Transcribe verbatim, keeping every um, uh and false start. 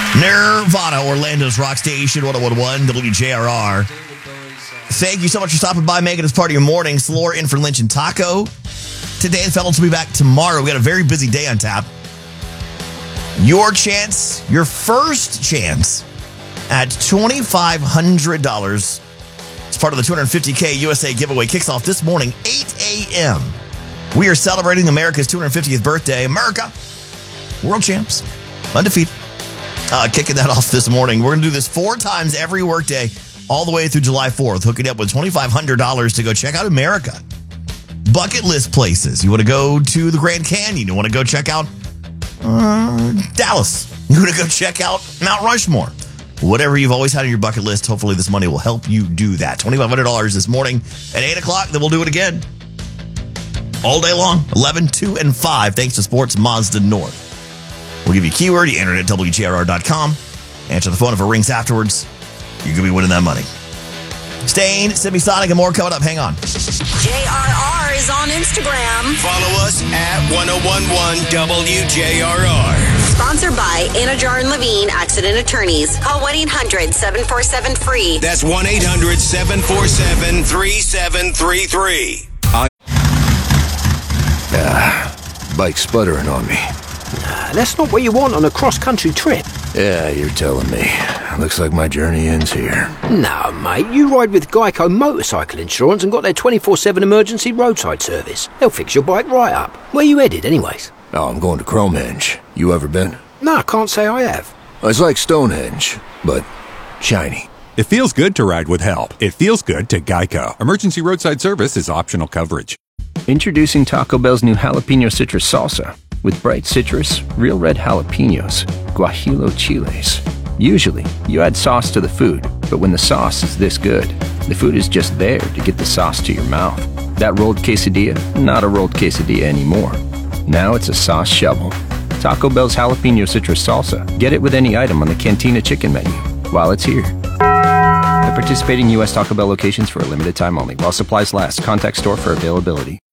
Nirvana, Orlando's rock station, one oh one point one W J R R. Thank you so much for stopping by, making us part of your morning. Slore in for Lynch and Taco. Today, the fellas will be back tomorrow. We got a very busy day on tap. Your chance, your first chance at twenty-five hundred dollars. It's part of the two hundred fifty K U S A giveaway. Kicks off this morning, eight a.m. We are celebrating America's two hundred fiftieth birthday. America, world champs, undefeated. Uh, kicking that off this morning. We're going to do this four times every workday, all the way through July fourth. Hooking up with twenty-five hundred dollars to go check out America. Bucket list places. You want to go to the Grand Canyon. You want to go check out uh, Dallas. You want to go check out Mount Rushmore. Whatever you've always had on your bucket list, hopefully this money will help you do that. twenty-five hundred dollars this morning at eight o'clock. Then we'll do it again. All day long, eleven, two, and five, thanks to Sports Mazda North. We'll give you a keyword, you enter it at W J R R dot com. Answer the phone if it rings afterwards. You're going to be winning that money. Stain, Semisonic, and more coming up. Hang on. J R R is on Instagram. Follow us at ten eleven W J R R. Sponsored by Anajar and Levine Accident Attorneys. Call one eight hundred seven four seven free. That's one eight hundred seven four seven three seven three three. Ah, bike's sputtering on me. Nah, that's not what you want on a cross-country trip. Yeah, you're telling me. Looks like my journey ends here. No, mate, you ride with Geico Motorcycle Insurance and got their twenty-four seven emergency roadside service. They'll fix your bike right up. Where you headed, anyways? Oh, I'm going to Cromehenge. You ever been? No, I can't say I have. It's like Stonehenge, but shiny. It feels good to ride with help. It feels good to Geico. Emergency roadside service is optional coverage. Introducing Taco Bell's new jalapeno citrus salsa. With bright citrus, real red jalapenos, guajillo chiles. Usually, you add sauce to the food, but when the sauce is this good, the food is just there to get the sauce to your mouth. That rolled quesadilla, not a rolled quesadilla anymore. Now it's a sauce shovel. Taco Bell's jalapeno citrus salsa. Get it with any item on the Cantina chicken menu while it's here. At participating U S Taco Bell locations for a limited time only. While supplies last, contact store for availability.